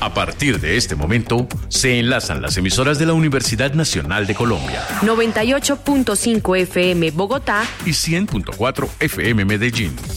A partir de este momento, se enlazan las emisoras de la Universidad Nacional de Colombia. 98.5 FM Bogotá y 100.4 FM Medellín.